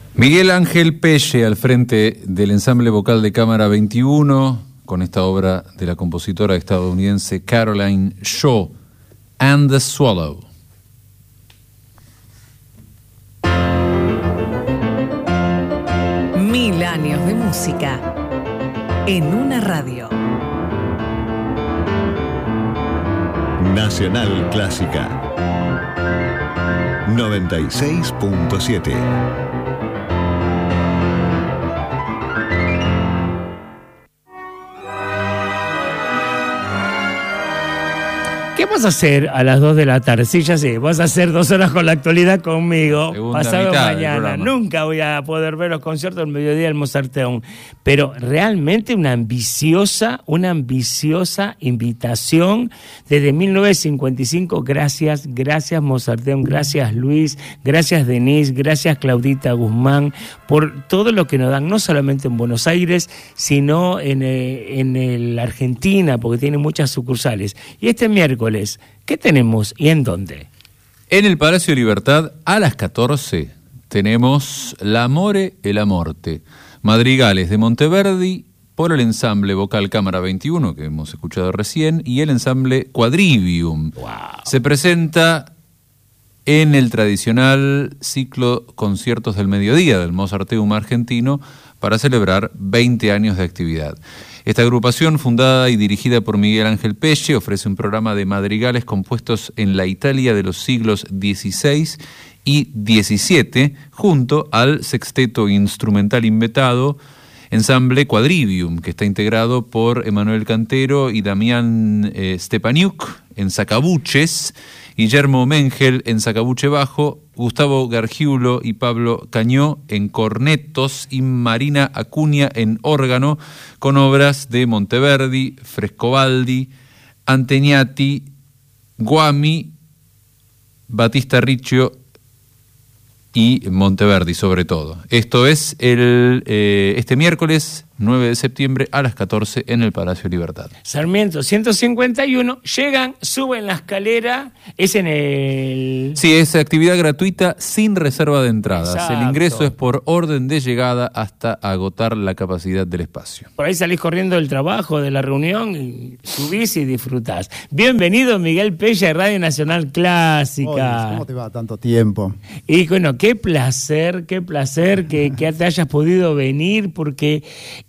Miguel Ángel Pelle al frente del ensamble vocal de Cámara 21 con esta obra de la compositora estadounidense Caroline Shaw, And the Swallow. Mil años de música en una radio. Nacional Clásica 96.7. ¿Qué vas a hacer a las 2 de la tarde? Sí, ya sé, vas a hacer 2 horas con la actualidad conmigo. Segunda pasado mitad mañana. Nunca voy a poder ver los conciertos del mediodía del Mozarteum. Pero realmente una ambiciosa invitación desde 1955. Gracias Mozarteum, gracias Luis, gracias Denise, gracias Claudita Guzmán por todo lo que nos dan, no solamente en Buenos Aires, sino en la Argentina, porque tiene muchas sucursales. Y este miércoles, ¿qué tenemos y en dónde? En el Palacio de Libertad, a las 14, tenemos L'amore e la morte, madrigales de Monteverdi por el ensamble vocal Cámara 21, que hemos escuchado recién, y el ensamble Quadrivium. Wow. Se presenta en el tradicional ciclo Conciertos del Mediodía del Mozarteum argentino para celebrar 20 años de actividad. Esta agrupación, fundada y dirigida por Miguel Ángel Pelle, ofrece un programa de madrigales compuestos en la Italia de los siglos XVI y XVII, junto al sexteto instrumental inventado ensamble Quadrivium, que está integrado por Emanuel Cantero y Damián Stepaniuk en sacabuches, Guillermo Mengel en sacabuche bajo, Gustavo Gargiulo y Pablo Cañó en cornetos y Marina Acuña en órgano, con obras de Monteverdi, Frescobaldi, Antegnati, Guami, Battista Riccio y Monteverdi sobre todo. Esto es este miércoles 9 de septiembre a las 14 en el Palacio de Libertad. Sarmiento 151, llegan, suben la escalera, es en el... Sí, es actividad gratuita sin reserva de entradas. Exacto. El ingreso es por orden de llegada hasta agotar la capacidad del espacio. Por ahí salís corriendo del trabajo, de la reunión, y subís y disfrutás. Bienvenido Miguel Pelle, Radio Nacional Clásica. Oye, ¿cómo te va tanto tiempo? Y bueno, qué placer que te hayas podido venir, porque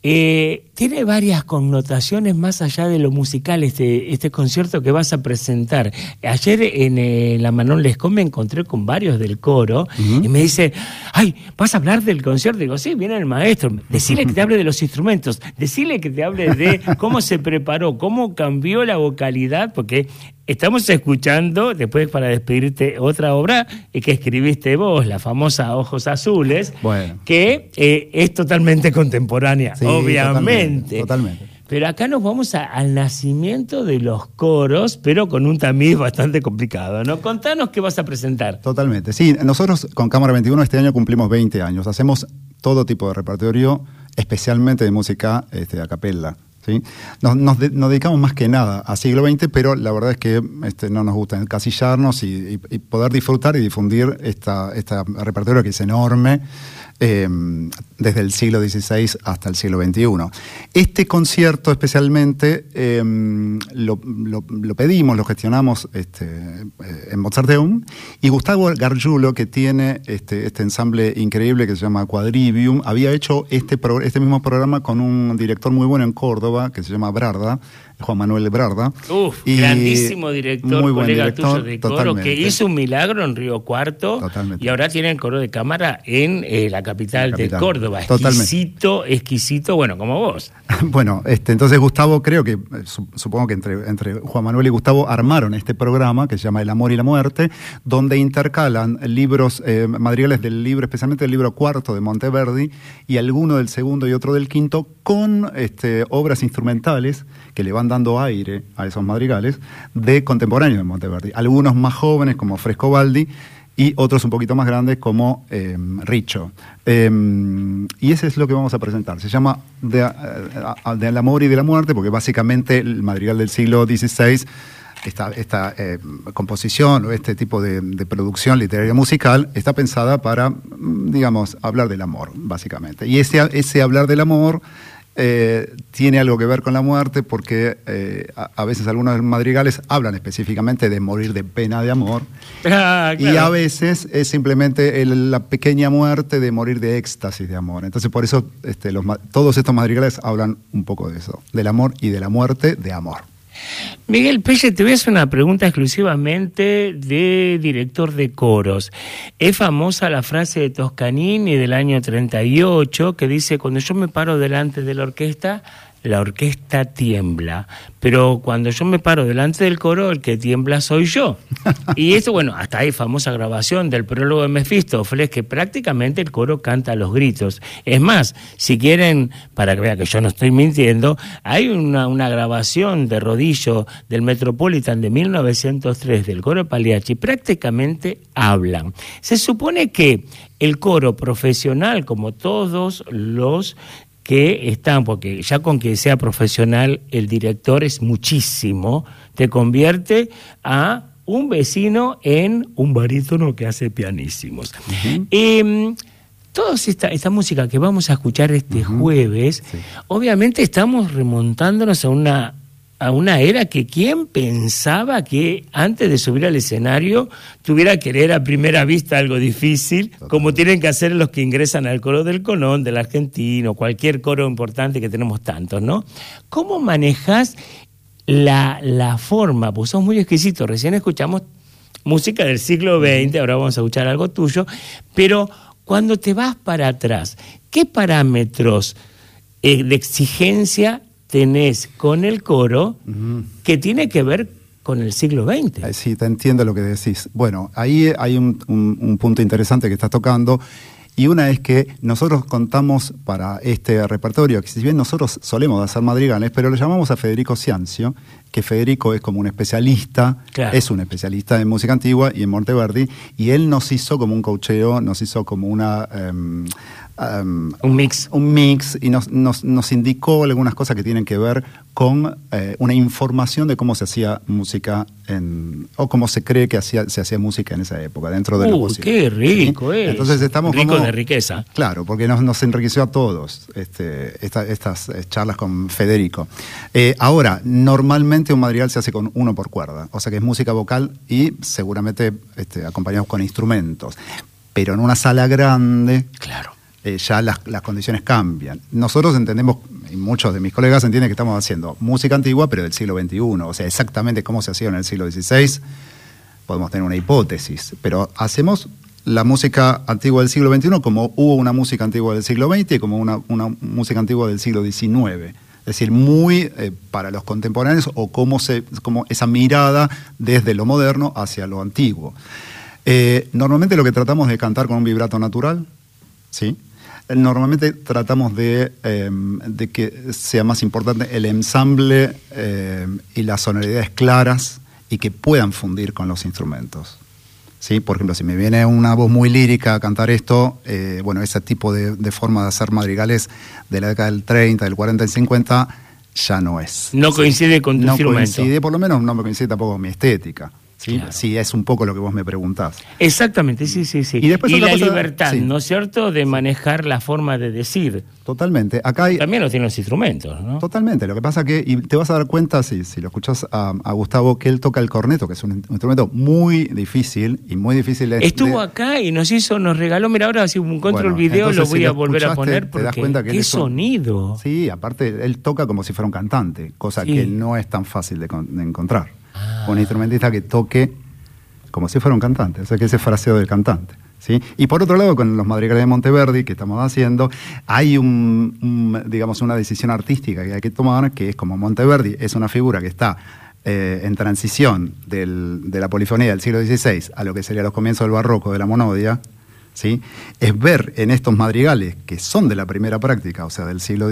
tiene varias connotaciones más allá de lo musical este concierto que vas a presentar. Ayer en la Manon Lescaut me encontré con varios del coro y me dice, ay, ¿vas a hablar del concierto? Digo, sí, viene el maestro. Decile que te hable de los instrumentos, decile que te hable de cómo se preparó, cómo cambió la vocalidad, porque estamos escuchando, después para despedirte, otra obra que escribiste vos, la famosa Ojos Azules, bueno, que es totalmente contemporánea, sí, obviamente. Totalmente. Pero acá nos vamos al nacimiento de los coros, pero con un tamiz bastante complicado, ¿no? Contanos qué vas a presentar. Totalmente, sí. Nosotros con Cámara 21 este año cumplimos 20 años. Hacemos todo tipo de repertorio, especialmente de música a capella. ¿Sí? Nos dedicamos más que nada a siglo XX, pero la verdad es que no nos gusta encasillarnos y poder disfrutar y difundir esta repertorio que es enorme, desde el siglo XVI hasta el siglo XXI. Este concierto especialmente lo pedimos, lo gestionamos en Mozarteum, y Gustavo Gargiulo, que tiene este ensamble increíble que se llama Quadrivium, había hecho este mismo programa con un director muy bueno en Córdoba que se llama Brarda, Juan Manuel Brarda. Grandísimo director, muy buen colega director, tuyo de coro, totalmente. que hizo un milagro en Río Cuarto. Totalmente. Y ahora tiene el coro de cámara en la capital de Córdoba. Exquisito, bueno, como vos. Bueno, entonces Gustavo, creo que, supongo que entre Juan Manuel y Gustavo armaron este programa que se llama El amor y la muerte, donde intercalan libros, madrigales del libro, especialmente el libro cuarto de Monteverdi, y alguno del segundo y otro del quinto, con obras instrumentales que le van dando aire a esos madrigales de contemporáneos de Monteverdi. Algunos más jóvenes, como Frescobaldi, y otros un poquito más grandes como Riccio. Y ese es lo que vamos a presentar. Se llama del amor y de la muerte, porque básicamente el madrigal del siglo XVI esta composición o este tipo de producción literaria musical está pensada para, digamos, hablar del amor, básicamente. Y ese hablar del amor tiene algo que ver con la muerte, porque a veces algunos madrigales hablan específicamente de morir de pena de amor, claro. Y a veces es simplemente la pequeña muerte de morir de éxtasis de amor. Entonces por eso todos estos madrigales hablan un poco de eso, del amor y de la muerte de amor. Miguel Pelle, te voy a hacer una pregunta exclusivamente de director de coros. Es famosa la frase de Toscanini del año 38 que dice: cuando yo me paro delante de la orquesta tiembla, pero cuando yo me paro delante del coro, el que tiembla soy yo. Y esto, bueno, hasta hay famosa grabación del prólogo de Mefistófeles, que prácticamente el coro canta a los gritos. Es más, si quieren, para que vean que yo no estoy mintiendo, hay una grabación de Rodillo del Metropolitan de 1903 del coro Pagliacci, prácticamente hablan. Se supone que el coro profesional, como todos los que están, porque ya con que sea profesional el director es muchísimo, te convierte a un vecino en un barítono que hace pianísimos. Toda esta música que vamos a escuchar este jueves, sí, obviamente estamos remontándonos a una era que ¿quién pensaba que antes de subir al escenario tuviera que leer a primera vista algo difícil, como tienen que hacer los que ingresan al coro del Colón, del Argentino, cualquier coro importante que tenemos tantos, ¿no? ¿Cómo manejás la forma? Pues sos muy exquisito, recién escuchamos música del siglo XX, ahora vamos a escuchar algo tuyo, pero cuando te vas para atrás, ¿qué parámetros de exigencia tenés con el coro que tiene que ver con el siglo XX? Sí, te entiendo lo que decís. Bueno, ahí hay un punto interesante que estás tocando, y una es que nosotros contamos para este repertorio, que si bien nosotros solemos hacer madrigales, pero lo llamamos a Federico Ciancio, que Federico es como un especialista, claro, es un especialista en música antigua y en Monteverdi, y él nos hizo como un coacheo, nos hizo como un mix, y nos indicó algunas cosas que tienen que ver con una información de cómo se hacía música o cómo se cree que se hacía música en esa época, dentro de lo posible. ¡Qué rico! ¿Sí? Es. Entonces estamos rico de riqueza. Claro, porque nos enriqueció a todos estas charlas con Federico. Ahora, normalmente un madrigal se hace con uno por cuerda, o sea que es música vocal y seguramente acompañados con instrumentos. Pero en una sala grande, claro, ya las condiciones cambian. Nosotros entendemos, y muchos de mis colegas entienden, que estamos haciendo música antigua, pero del siglo XXI. O sea, exactamente cómo se hacía en el siglo XVI, podemos tener una hipótesis. Pero hacemos la música antigua del siglo XXI como hubo una música antigua del siglo XX y como una música antigua del siglo XIX. Es decir, muy para los contemporáneos, o como esa mirada desde lo moderno hacia lo antiguo. Normalmente lo que tratamos de cantar con un vibrato natural, ¿sí? Normalmente tratamos de que sea más importante el ensamble y las sonoridades claras y que puedan fundir con los instrumentos, ¿sí? Por ejemplo, si me viene una voz muy lírica a cantar esto, bueno, ese tipo de forma de hacer madrigales de la década del 30, del 40 y 50 ya no es. No coincide con tu instrumento. No coincide, por lo menos no me coincide tampoco con mi estética. ¿Sí? Claro. Sí, es un poco lo que vos me preguntás. Exactamente, sí. Y después la cosa, libertad, sí, ¿no es cierto?, de manejar la forma de decir. Totalmente. Acá también lo tienen los instrumentos, ¿no? Totalmente. Lo que pasa que, y te vas a dar cuenta, si lo escuchás a Gustavo, que él toca el corneto, que es un instrumento muy difícil y muy difícil. Estuvo acá y nos regaló, mira, ahora si encuentro el video lo voy a volver a poner, porque te das cuenta que qué sonido. Sí, aparte él toca como si fuera un cantante, cosa que no es tan fácil de encontrar. Un instrumentista que toque como si fuera un cantante, o sea, que ese fraseo del cantante, ¿sí? Y por otro lado, con los madrigales de Monteverdi que estamos haciendo, hay digamos, una decisión artística que hay que tomar, que es como Monteverdi es una figura que está en transición de la polifonía del siglo XVI a lo que sería los comienzos del barroco, de la monodia, ¿sí? Es ver en estos madrigales, que son de la primera práctica, o sea, del siglo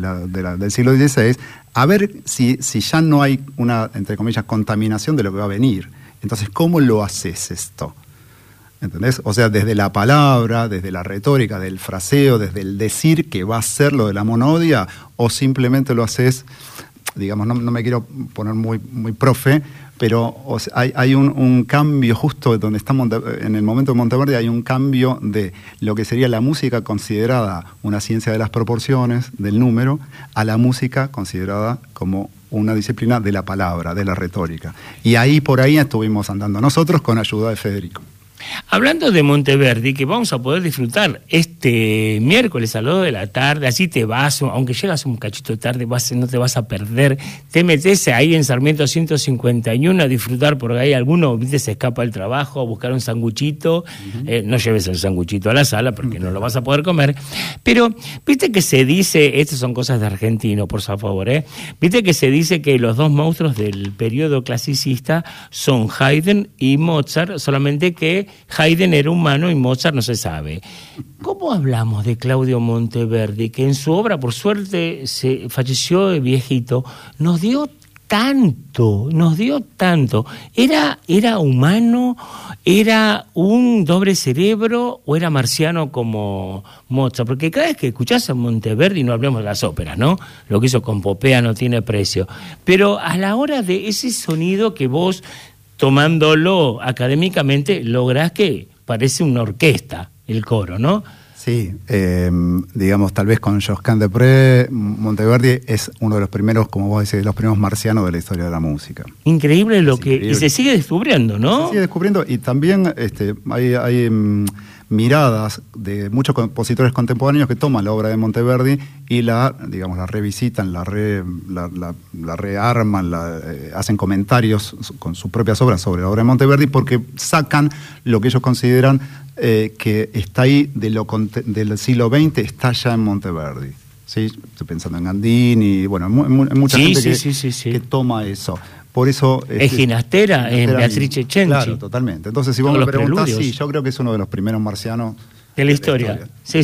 XVI, a ver si ya no hay una, entre comillas, contaminación de lo que va a venir. Entonces, ¿cómo lo haces esto? ¿Entendés? O sea, desde la palabra, desde la retórica, del fraseo, desde el decir que va a ser lo de la monodia, o simplemente lo haces, digamos, no me quiero poner muy profe, pero hay un cambio justo donde estamos en el momento de Monteverde, hay un cambio de lo que sería la música considerada una ciencia de las proporciones, del número, a la música considerada como una disciplina de la palabra, de la retórica. Y ahí por ahí estuvimos andando nosotros con ayuda de Federico. Hablando de Monteverdi, que vamos a poder disfrutar este miércoles a las 2 de la tarde, así te vas, aunque llegas un cachito tarde, no te vas a perder, te metes ahí en Sarmiento 151 a disfrutar, porque hay alguno, viste, se escapa del trabajo a buscar un sanguchito, no lleves el sanguchito a la sala porque no lo vas a poder comer, pero viste que se dice, estas son cosas de argentino, por favor, viste que se dice que los dos monstruos del periodo clasicista son Haydn y Mozart, solamente que Haydn era humano y Mozart no se sabe. ¿Cómo hablamos de Claudio Monteverdi, que en su obra, por suerte, se falleció de viejito, nos dio tanto? ¿Era humano? ¿Era un doble cerebro? ¿O era marciano como Mozart? Porque cada vez que escuchás a Monteverdi, no hablemos de las óperas, ¿no? Lo que hizo con Popea no tiene precio. Pero a la hora de ese sonido que vos, tomándolo académicamente, lográs que parece una orquesta el coro, ¿no? Sí, digamos, tal vez con Josquin des Prez, Monteverdi es uno de los primeros, como vos decís, de los primeros marcianos de la historia de la música. Increíble increíble. Y se sigue descubriendo, ¿no? Se sigue descubriendo, y también hay miradas de muchos compositores contemporáneos que toman la obra de Monteverdi y la revisitan, la rearman, hacen comentarios con sus propias obras sobre la obra de Monteverdi, porque sacan lo que ellos consideran que está ahí del siglo XX, está ya en Monteverdi. ¿Sí? Estoy pensando en Gandini, bueno, hay mucha gente que toma eso. Por eso es Ginastera, en Beatrice Cenci. Claro, totalmente. Entonces, si vos me preguntás, sí, yo creo que es uno de los primeros marcianos de la historia. Sí.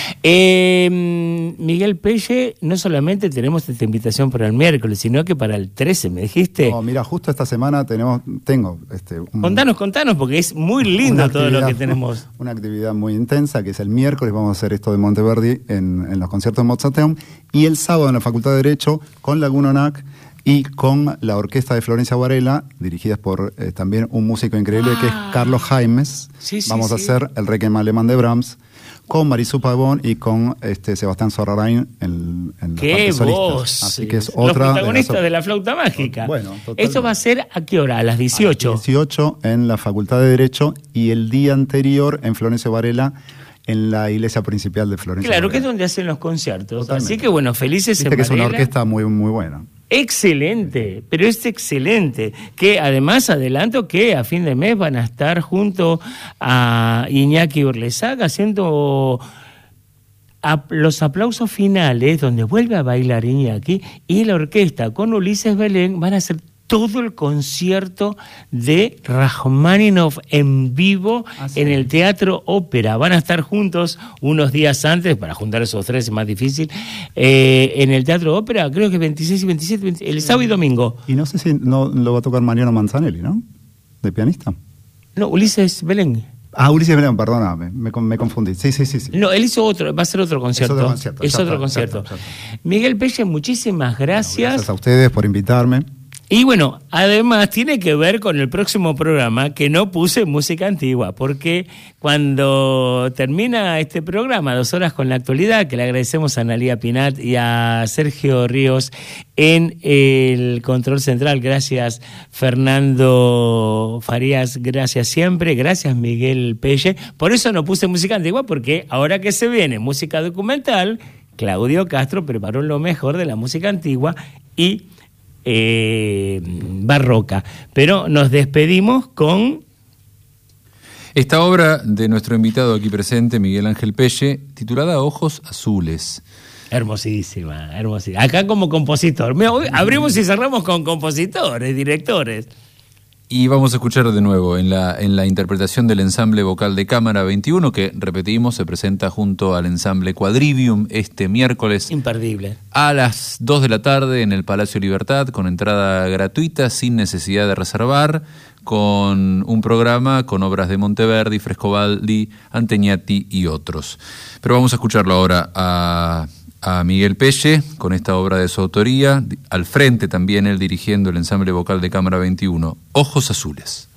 Miguel Pelle, no solamente tenemos esta invitación para el miércoles, sino que para el 13, ¿me dijiste? No, mira, justo esta semana tengo... Contanos, porque es muy lindo todo lo que tenemos. Una actividad muy intensa, que es el miércoles, vamos a hacer esto de Monteverdi en los conciertos de Mozarteum, y el sábado en la Facultad de Derecho, con Laguna Nac, y con la orquesta de Florencia Varela, dirigidas por también un músico increíble que es Carlos Jaimes. Vamos a hacer el Requiem alemán de Brahms, con Marisú Pavón y con Sebastián Sorrarain en la parte solista. Así que es otra los protagonistas de la flauta mágica. Bueno, ¿esto va a ser a qué hora? ¿A las 18? A las 18 en la Facultad de Derecho, y el día anterior en Florencia Varela, en la iglesia principal de Florencia Claro, Varela. Que es donde hacen los conciertos. Totalmente. Así que bueno, felices en Varela. Que es una orquesta muy, muy buena. Excelente, pero es excelente, que además adelanto que a fin de mes van a estar junto a Iñaki Urlesaga haciendo los aplausos finales, donde vuelve a bailar Iñaki, y la orquesta con Ulises Belén van a hacer todo el concierto de Rachmaninoff en vivo en el Teatro Ópera. Van a estar juntos unos días antes, para juntar esos tres es más difícil, en el Teatro Ópera, creo que 26 y 27, el sábado y domingo. Y no sé si no lo va a tocar Mariano Manzanelli, ¿no? ¿De pianista? No, Ulises Belén. Ulises Belén, perdóname, me confundí. Sí. No, él hizo otro, va a ser otro concierto. Es otro concierto. Ya. Miguel Pelle, muchísimas gracias. Gracias a ustedes por invitarme. Y bueno, además tiene que ver con el próximo programa, que no puse música antigua, porque cuando termina este programa, 2 horas con la actualidad, que le agradecemos a Analía Pinat y a Sergio Ríos en el control central, gracias Fernando Farías, gracias siempre, gracias Miguel Pelle. Por eso no puse música antigua, porque ahora que se viene música documental, Claudio Castro preparó lo mejor de la música antigua y barroca. Pero nos despedimos con esta obra de nuestro invitado aquí presente, Miguel Ángel Pelle, titulada Ojos Azules. Hermosísima. Acá como compositor. Hoy abrimos y cerramos con compositores, directores. Y vamos a escuchar de nuevo en la interpretación del ensamble vocal de Cámara 21, que, repetimos, se presenta junto al ensamble Quadrivium este miércoles. Imperdible. A las 2 de la tarde en el Palacio Libertad, con entrada gratuita, sin necesidad de reservar, con un programa con obras de Monteverdi, Frescobaldi, Antegnati y otros. Pero vamos a escucharlo ahora a a Miguel Pelle con esta obra de su autoría, al frente también él dirigiendo el ensamble vocal de Cámara 21, Ojos Azules.